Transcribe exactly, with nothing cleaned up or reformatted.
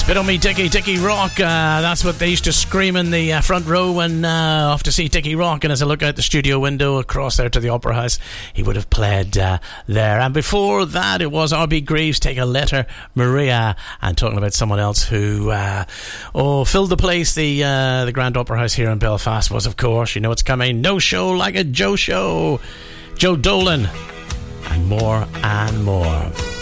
Spit on me, Dickie, Dickie Rock. Uh, that's what they used to scream in the uh, front row when uh, off to see Dickie Rock. And as I look out the studio window across there to the Opera House, he would have played uh, there. And before that, it was R B Greaves, Take a Letter, Maria, and talking about someone else who uh, oh filled the place. The uh, the Grand Opera House here in Belfast was, of course, you know it's coming. No show like a Joe show. Joe Dolan, and more and more.